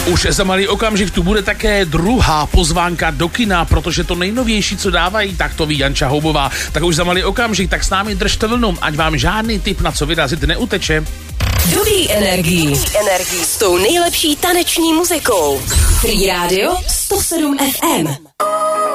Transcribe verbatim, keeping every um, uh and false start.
Už za malý okamžik tu bude také druhá pozvánka do kina, protože to nejnovější, co dávají, tak to ví Janča Houbová. Tak už za malý okamžik, tak s námi držte vlnu, ať vám žádný tip na co vyrazit neuteče. Dobrý energii. Energii s tou nejlepší taneční muzikou. Free Radio sto sedm ef em.